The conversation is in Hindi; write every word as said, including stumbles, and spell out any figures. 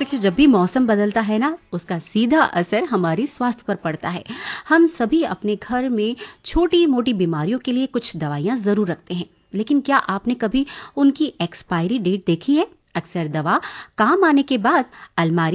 देखिए, जब भी मौसम बदलता है ना, उसका सीधा असर हमारी स्वास्थ्य पर पड़ता है। हम सभी अपने घर में छोटी मोटी बीमारियों के लिए कुछ दवाइयाँ ज़रूर रखते हैं, लेकिन क्या आपने कभी उनकी एक्सपायरी डेट देखी है? अक्सर दवा काम आने के बाद अलमारी